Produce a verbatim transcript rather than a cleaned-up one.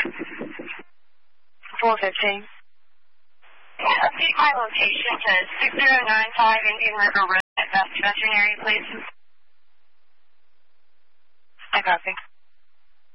four fifteen. Yeah, update my location to six zero nine five Indian River Road at Best Veterinary, please.